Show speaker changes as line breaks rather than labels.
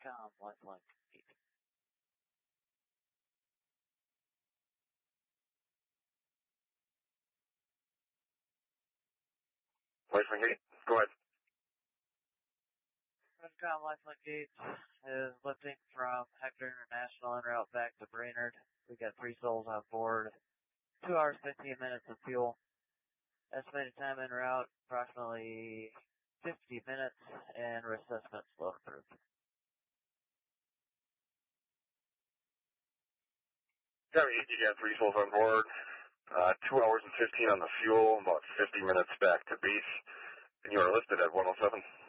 Com, Lifeline Pete.
Lifeline Gate, go ahead.
Com, Lifeline Gate is lifting from Hector International en route back to Brainerd. We got 3 souls on board. 2 hours, 15 minutes of fuel. Estimated time en route, approximately 50 minutes, and reassessment flow through.
Copy, you got 3 souls on board. 2 hours and 15 on the fuel, about 50 minutes back to base. And you are listed at 107.